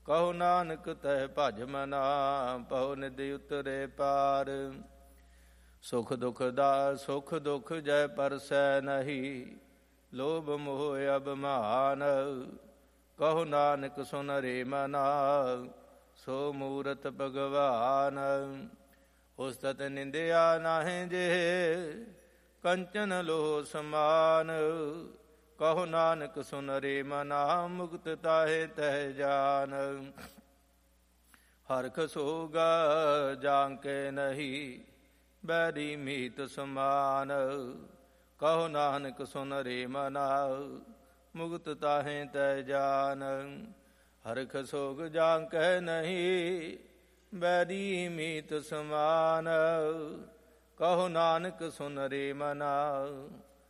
ਕਹੋ ਨਾਨਕ ਤਹਿ ਭਜ ਮਨਾ, ਪਉ ਨਿਧ ਉਤਰੇ ਪਾਰ। ਸੁਖ ਦੁਖ ਜੈ ਪਰਸੈ ਨਹੀਂ, ਲੋਭ ਮੋਹ ਅਭਿਮਾਨ। ਕਹੋ ਨਾਨਕ ਸੁਨ ਰੇ ਮਨਾ, ਸੋ ਮੂਰਤ ਭਗਵਾਨ। ਉਸਤਤ ਨਿੰਦਿਆ ਨਾਹਿ ਜੇ, ਕੰਚਨ ਲੋਹ ਸਮਾਨ। ਕਹੋ ਨਾਨਕ ਸੁਨ ਰੇ ਮਨਾ, ਮੁਕਤ ਤਾਹੇ ਤਹਿ ਜਾਨ। ਹਰਖ ਸੋਗ ਜਾਂਕੇ ਨਹੀਂ, ਬੈਰੀ ਮੀਤ ਸਮਾਨ। ਕਹੋ ਨਾਨਕ ਸੁਨ ਰੇ ਮਨਾ, ਮੁਕਤ ਤਾਹੇ ਤਹਿ ਜਾਨ। ਹਰਖ ਸੋਗ ਜਾਂਕੈ ਨਹੀਂ, ਬੈਰੀ ਮੀਤ ਸਮਾਨ। ਕਹੋ ਨਾਨਕ ਸੁਨ ਰੇ ਮਨਾ,